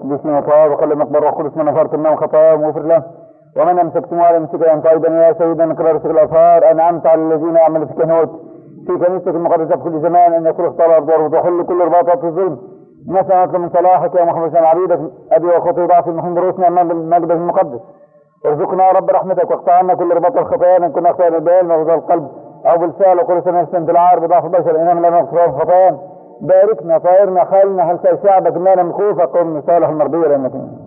جسم وطاب وقل مقبر وقل اسم نفرت منه خطاياهم واغفر له. ومن امسكتم على امسكا طيبا يا سيدنا نقرا رسول الاطهار انعمت على الذين يعملوا في كنوت في كنيستك المقدسه في كل زمان ان يكون اختار الارض وتحل كل رباطات الظلم. نسأل نطلب من صلاحك يا محمد سلام عبيدك ابي وخطي ضعف المحمد رؤوسنا امام المجد المقدس. ارزقنا يا رب رحمتك واقطع عنا كل رباط الخطايا ان كنا اخطانا بالبال مرضى القلب او بالفعل وكل سنه في العار بضعف البشر انما لنا اغفران خطايانا. باركنا طائرنا خالنا هل شعبك مانا من خوفك قوم صالح المرضيه لانك